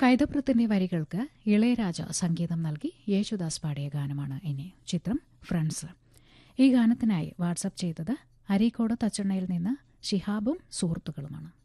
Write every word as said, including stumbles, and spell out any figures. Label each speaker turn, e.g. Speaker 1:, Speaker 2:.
Speaker 1: കൈതപ്രത്തിന്റെ വരികൾക്ക് ഇളയരാജ സംഗീതം നൽകി യേശുദാസ് പാടിയ ഗാനമാണ് ഇനി. ചിത്രം ഫ്രണ്ട്സ്. ഈ ഗാനത്തിനായി വാട്സപ്പ് ചെയ്തത് അരീക്കോട് തച്ചെണ്ണയിൽ നിന്ന് ഷിഹാബും സുഹൃത്തുക്കളുമാണ്.